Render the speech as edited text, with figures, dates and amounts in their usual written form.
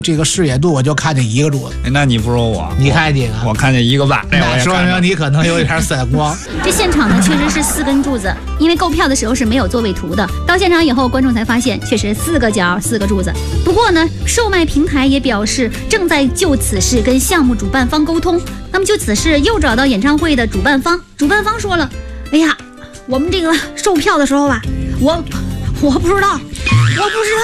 这个视野度我就看见一个柱子。 那你不如我， 你看这个， 我看见一个半， 那说明你可能有点散光。 这现场呢确实是4根柱子，因为购票的时候是没有座位图的，到现场以后观众才发现确实4个角4个柱子。不过呢，售卖平台也表示正在就此事跟项目主办方沟通。那么就此事又找到演唱会的主办方，主办方说了，哎呀，我们这个售票的时候吧，我不知道。